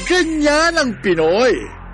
Ganyan ang Pinoy.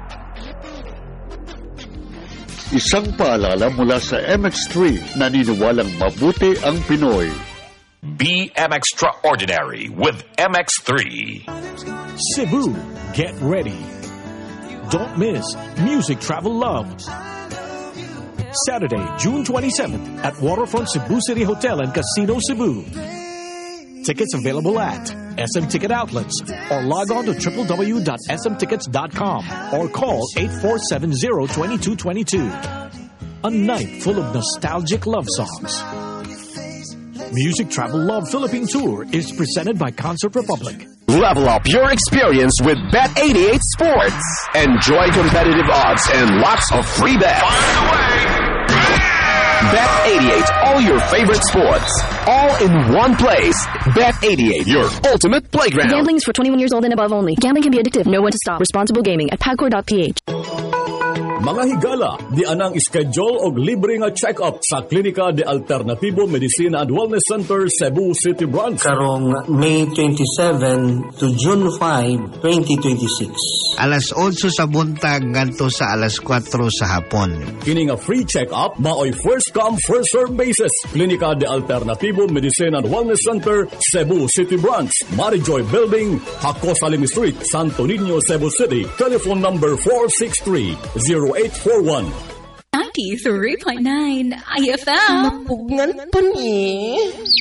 Isang paalala mula sa MX3, naniniwalang mabuti ang Pinoy. Be extraordinary with MX3. Cebu, get ready. Don't miss Music Travel Love. Saturday, June 27th at Waterfront Cebu City Hotel and Casino Cebu. Tickets available at SM Ticket Outlets or log on to www.smtickets.com or call 8470-2222. A night full of nostalgic love songs. Music Travel Love Philippine Tour is presented by Concert Republic. Level up your experience with Bet88 Sports. Enjoy competitive odds and lots of free bets. Bet88, all your favorite sports, all in one place. Bet88, your ultimate playground. Gambling is for 21 years old and above only. Gambling can be addictive. Know when to stop. Responsible gaming at pagcor.ph. Mga higala, di anang schedule og libre nga check-up sa Klinika de Alternativo Medicine and Wellness Center, Cebu City Branch. Karong May 27 to June 5, 2026. Alas 8 sa buntag ngadto sa alas 4 sa hapon. Kini nga free check-up, maoy first come, first serve basis. Klinika de Alternativo Medicine and Wellness Center, Cebu City Branch, Marijoy Building, Hacosalim Street, Santo Niño, Cebu City. Telephone number 463-0841. 93.9 IFM. Mapugngan pa ni.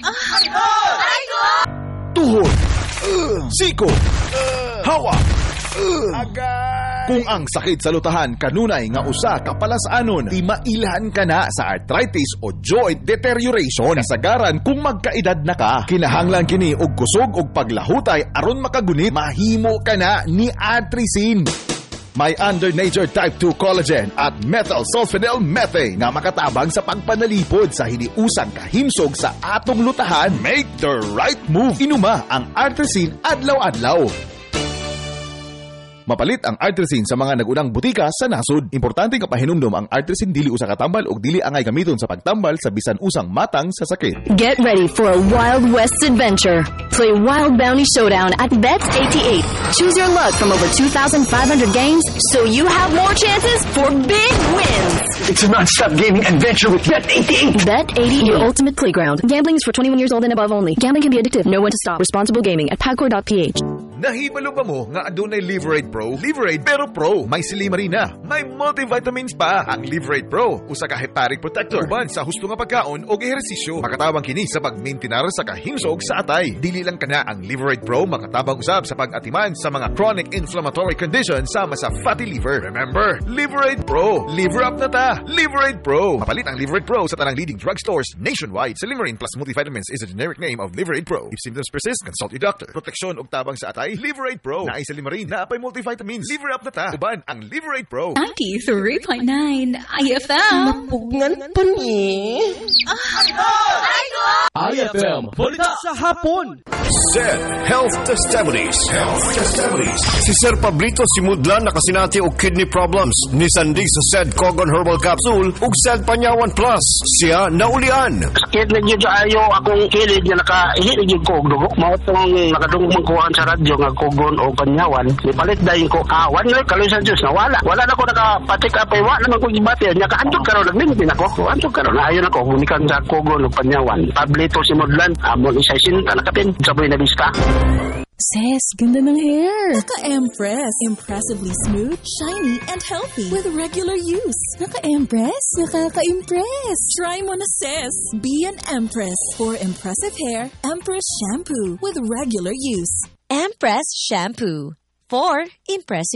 Tuhod. Siko. Hawa. Kung ang sakit sa lutahan kanunay nga usa ka palasanon, di mailhan ka na sa arthritis o joint deterioration. Kasagaran kung magkaedad na ka, kinahanglan kini og kusog og paglahutay aron makagunit, mahimo ka na ni Artrisin. May under nature type 2 collagen at methyl sulfonyl methane nga makatabang sa pagpanalipod sa hiniusang kahimsog sa atong lutahan. Make the right move. Inuma ang Artrisin adlaw-adlaw. Mapalit ang Artrisin sa mga nagunang butika sa nasod. Importante nga pahinumdom ang Artrisin dili usa ka tambal ug dili angay gamiton sa pagtambal sa bisan usang matang sa sakit. Get ready for a Wild West adventure. Play Wild Bounty Showdown at Bet88. Choose your luck from over 2,500 games so you have more chances for big wins. It's a non-stop gaming adventure with Bet88. Bet88, your ultimate playground. Gambling is for 21 years old and above only. Gambling can be addictive. Know when to stop. Responsible gaming at pagcor.ph. Nahibalo ba mo nga adunay Liverade Pro? Liverade pero Pro. May silimarin na. May multivitamins pa. Ang Liverade Pro, usa ka hepatic protector. Uban sa husto nga pagkaon o ehersisyo. Makatabang kini sa pagmaintenar sa kahimsog sa atay. Dili lang kana ang Liverade Pro makatabang usab sa pag-atiman sa mga chronic inflammatory conditions sama sa fatty liver. Remember, Liverade Pro. Liver up na ta. Liverade Pro. Mapalit ang Liverade Pro sa tanang leading drugstores nationwide. Silimarin plus multivitamins is a generic name of Liverade Pro. If symptoms persist, consult your doctor. Proteksyon og tabang sa atay. Liverade Pro. Naay Silimarin na apay multivitamins. Liver up na ta. Uban ang Liverade Pro. 93.9 IFM. Mapugngan pa ni. IFM, balita sa hapon. SED Health Testimonies. Si Sir Pablito Simudlan nakasinati og kidney problems. Nisandig sa SED Cogon Herbal Capsule ug SED Panyawan Plus. Siya naulian. Sakit na dyan ayo akong kilid nga nakahilig ko og dugo. Mao tong nakadungog kuhaan sa radyo nga Cogon o Panyawan. Ipalit dayon ko kawan na kaloy sa Diyos na wala na ko nakapatik apay wa naman ko gibati nya kaadto karon naglimit ako. Anto karon ayo na ko munikan sa Cogon o Panyawan. Pablito Simudlan amon isa sinta nakapin sa buhay na lista. Sis, ganda ng hair. Naka-Empress. Impressively smooth, shiny, and healthy. With regular use. Naka-Empress? Nakaka-impress. Try mo na, sis. Be an Empress. For impressive hair, Empress Shampoo. With regular use. Empress Shampoo. For impressive